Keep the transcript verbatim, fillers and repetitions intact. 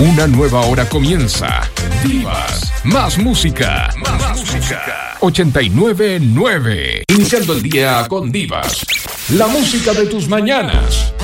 Una nueva hora comienza. Divas, más música, más, más música. ochenta y nueve nueve. Iniciando el día con Divas. La música de tus mañanas.